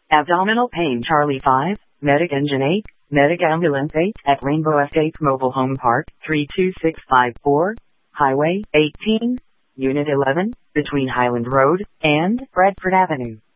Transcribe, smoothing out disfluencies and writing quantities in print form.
Abdominal pain Charlie 5, Medic Engine 8, Medic Ambulance 8 at Rainbow Estates Mobile Home Park, 32654, Highway 18, Unit 11, between Highland Road and Bradford Avenue.